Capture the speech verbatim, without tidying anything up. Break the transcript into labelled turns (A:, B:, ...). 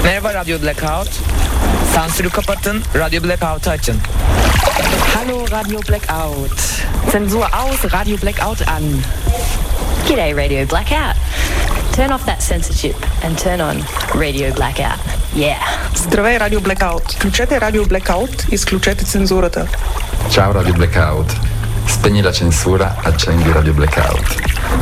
A: Merhaba Radyo Blackout. Sansürü kapatın, Radyo Blackout'u açın.
B: Hallo Radio Blackout. Zensur aus, Radio Blackout an.
C: G'day Radio Blackout. Turn off that censorship and turn on Radio Blackout. Yeah.
D: Здравей, Радио Blackout. Включете Радио Blackout, изключете цензурата.
E: Ciao Radio Blackout. Spegni la censura, accendi Radio Blackout.